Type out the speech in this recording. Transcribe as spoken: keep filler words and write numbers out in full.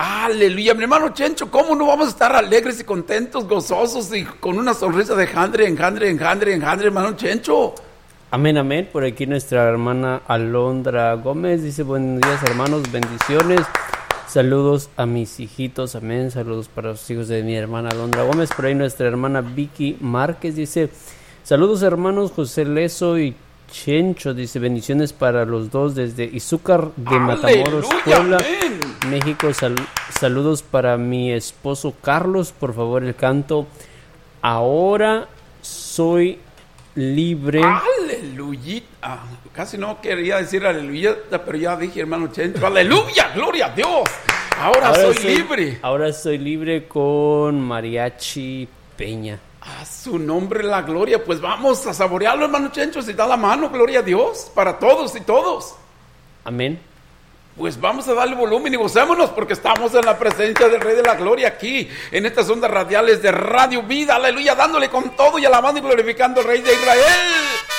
Aleluya, mi hermano Chencho, ¿cómo no vamos a estar alegres y contentos, gozosos y con una sonrisa de enjandre, enjandre, enjandre, enjandre, hermano Chencho? Amén, amén. Por aquí nuestra hermana Alondra Gómez dice: buenos días, hermanos, bendiciones. Saludos a mis hijitos, amén. Saludos para los hijos de mi hermana Alondra Gómez. Por ahí nuestra hermana Vicky Márquez dice: saludos, hermanos José Leso y Chencho, dice: bendiciones para los dos desde Izúcar de Matamoros, Puebla, amén. México. Sal- saludos para mi esposo Carlos. Por favor, el canto Ahora Soy Libre. Aleluya. Ah, casi no quería decir aleluya, pero ya dije, hermano Chencho, aleluya, gloria a Dios. Ahora, ahora soy, soy libre. Ahora soy libre con Mariachi Peña. A su nombre la gloria. Pues vamos a saborearlo, hermano Chencho, si da la mano, gloria a Dios, para todos y todos. Amén. Pues vamos a darle volumen y gocémonos porque estamos en la presencia del Rey de la Gloria aquí, en estas ondas radiales de Radio Vida, aleluya, dándole con todo y alabando y glorificando al Rey de Israel.